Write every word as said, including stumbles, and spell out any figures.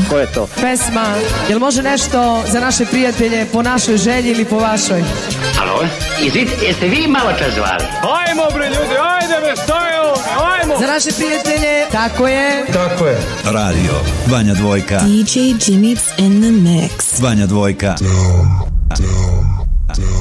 Ko je to? Pesma, jel može nešto za naše prijatelje po našoj želji ili po vašoj? Alo, izvite, jeste vi malo čas zvali? Ajmo bre ljudi, ajde me, šta je ovo, ajmo! Za naše prijatelje, tako je. Tako je. Radio, Vanja Dvojka. D J Jimmy's in the mix. Vanja Dvojka. Down, down, down.